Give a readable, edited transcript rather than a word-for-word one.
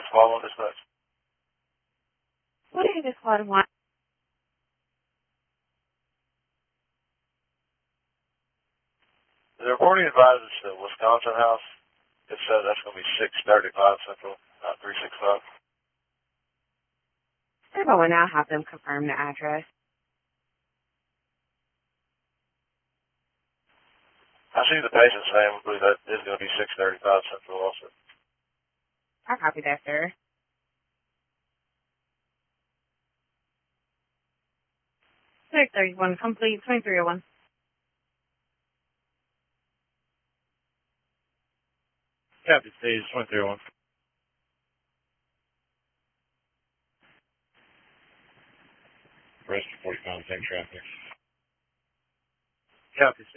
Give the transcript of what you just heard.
call on dispatch. What is this called? One? The reporting advises to Wisconsin House. It says that's going to be 635 Central, not 365. Very well, now have them confirm the address. I see the patient's name. I believe that is going to be 635 Central also. I copy that, sir. 631 complete, 2301. Copy, stage 2301. Rest of 40 pound tank traffic. Copy,